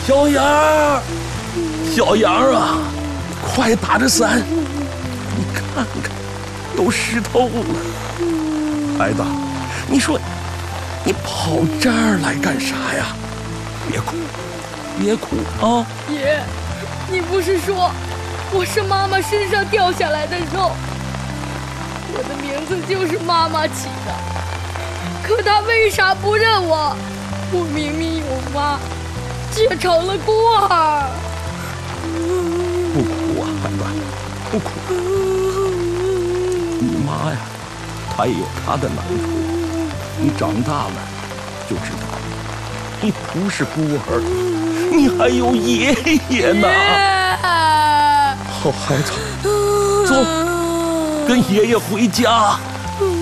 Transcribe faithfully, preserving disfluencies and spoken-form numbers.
小杨，小杨啊，快打着伞！你看看，都湿透了。孩子，你说你跑这儿来干啥呀？别哭，别哭啊！ 爷，你不是说我是妈妈身上掉下来的肉？我的名字就是妈妈起的，可她为啥不认我？我明明有妈，却成了孤儿。 不哭啊，孩子，不哭。你妈呀，她也有她的难处。你长大了就知道，你不是孤儿，你还有爷爷呢。好孩子，走，跟爷爷回家。